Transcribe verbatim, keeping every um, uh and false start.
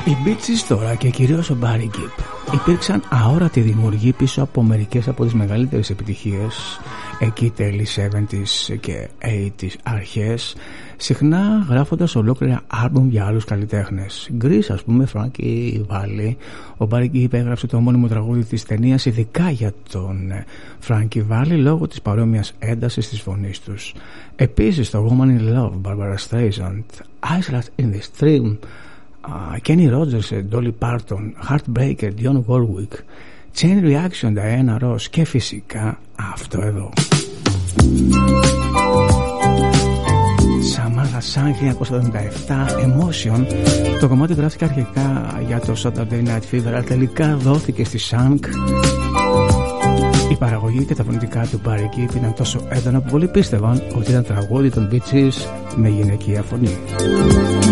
Οι Bee Gees τώρα και κυρίως ο Barry Gibb υπήρξαν αόρατοι δημιουργοί πίσω από μερικές από τις μεγαλύτερες επιτυχίες εκεί τέλη εβδομήντα και ογδόντα αρχές, συχνά γράφοντας ολόκληρα άλμπουμ για άλλους καλλιτέχνες. Grease, ας πούμε, Frankie Valli. Ο Barry Gibb έγραψε το ομώνυμο τραγούδι της ταινίας ειδικά για τον Frankie Valli λόγω της παρόμοιας έντασης της φωνής τους. Επίσης το Woman in Love, Barbara Streisand, Island in the Stream, uh, Kenny Rogers, Dolly Parton, Heartbreaker, Dionne Warwick, Chain Reaction, Diana Ross και φυσικά αυτό εδώ. Samantha Sang, χίλια εννιακόσια εβδομήντα επτά, Emotion. Το κομμάτι γράφτηκε αρχικά για το Saturday Night Fever, αλλά τελικά δόθηκε στη Sang. Η παραγωγή και τα φωνητικά του Barry Gibb ήταν τόσο έντονα που πολλοί πίστευαν ότι ήταν τραγούδι των Bee Gees με γυναικεία φωνή.